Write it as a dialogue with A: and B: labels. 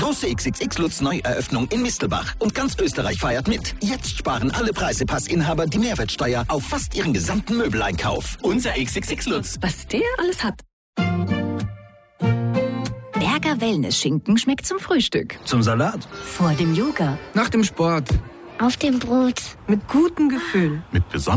A: Große XXX Lutz-Neueröffnung in Mistelbach. Und ganz Österreich feiert mit. Jetzt sparen alle Preisepassinhaber die Mehrwertsteuer auf fast ihren gesamten Möbeleinkauf. Unser XXX Lutz.
B: Was der alles hat. Berger Wellness-Schinken schmeckt zum Frühstück.
C: Zum Salat.
B: Vor dem Yoga.
D: Nach dem Sport.
E: Auf dem Brot.
D: Mit gutem Gefühl.
C: Mit besonderem